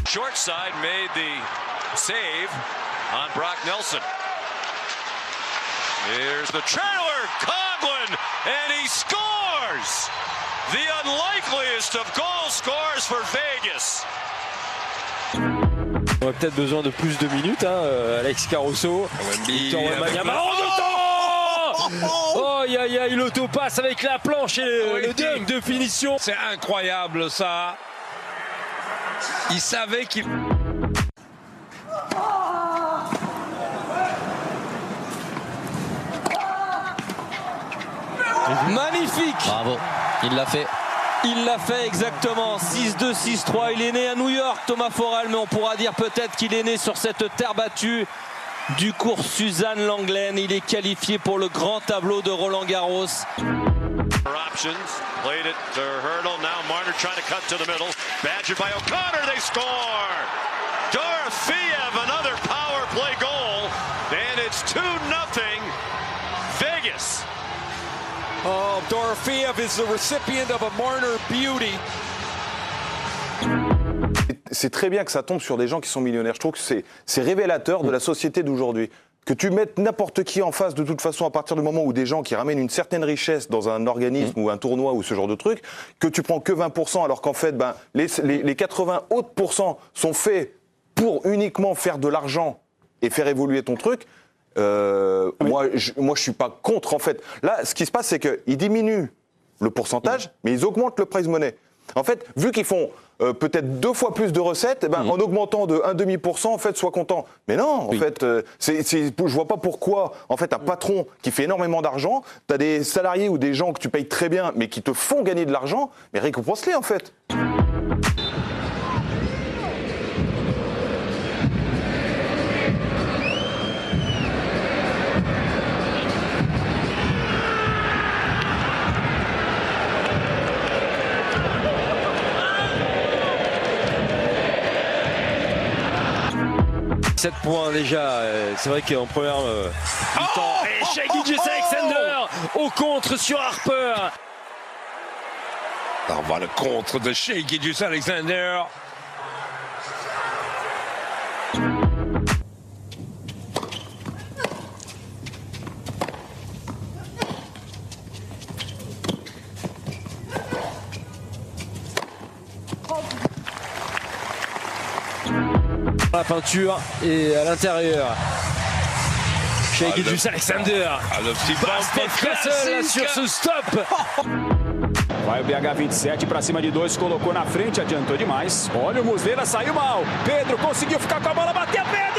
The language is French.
Short side made the save on Brock Nelson. Here's the trailer, Coghlan, and he scores! The unlikeliest of goal scores for Vegas. On a peut-être besoin de plus de minutes, hein, Alex Caruso. Oh, il autopasse avec la planche et le dunk de finition. C'est incroyable ça. Il savait qu'il... Magnifique. Bravo, il l'a fait. Il l'a fait exactement, 6-2, 6-3, il est né à New York, Thomas Forel, mais on pourra dire peut-être qu'il est né sur cette terre battue du cours Suzanne Lenglen. Il est qualifié pour le grand tableau de Roland Garros. Options, played it to Hurdle, now Marner trying to cut to the middle, badgered by O'Connor, they score! Dorofeev, another power play goal, and it's 2-0 Vegas. Oh, Dorofeev is the recipient of a Marner beauty. C'est très bien que ça tombe sur des gens qui sont millionnaires. Je trouve que c'est révélateur de la société d'aujourd'hui. Que tu mettes n'importe qui en face, de toute façon, à partir du moment où des gens qui ramènent une certaine richesse dans un organisme ou un tournoi ou ce genre de truc, que tu prends que 20%, alors qu'en fait, les 80 autres pourcents sont faits pour uniquement faire de l'argent et faire évoluer ton truc. Moi, je suis pas contre, en fait. Là, ce qui se passe, c'est qu'ils diminuent le pourcentage, mais ils augmentent le prize money. En fait, vu qu'ils font peut-être 2 fois plus de recettes, en augmentant de 1,5%, en fait, sois content. Mais non, en fait, je vois pas pourquoi, en fait, un patron qui fait énormément d'argent, t'as des salariés ou des gens que tu payes très bien, mais qui te font gagner de l'argent, mais récompense-les, en fait. Sept points déjà, c'est vrai qu'en première mi-temps, Shai Gilgeous-Alexander au contre sur Harper. On voit le contre de Shai Gilgeous-Alexander. La peinture et à l'intérieur. Shai Gilgeous-Alexander. Le petit Steph Castle sur ce stop. Vai o BH27 para cima de 2, colocou na frente, adiantou demais. Olha o Muslera, saiu mal. Pedro conseguiu ficar com a bola, bateu a perna.